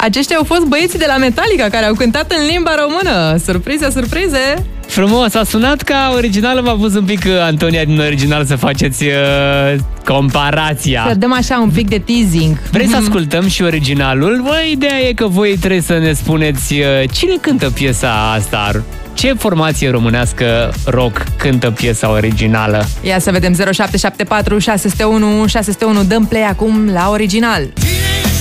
Aceștia au fost băieții de la Metallica care au cântat în limba română. Surprize, surprize! Frumos, a sunat ca original, m-a pus un pic Antonia din original să faceți comparația. Să dăm așa un pic de teasing. Vrei să ascultăm și originalul? Băi, ideea e că voi trebuie să ne spuneți cine cântă piesa asta. Ce formație românească rock cântă piesa originală? Ia să vedem, 0774 601 601, dăm play acum la original.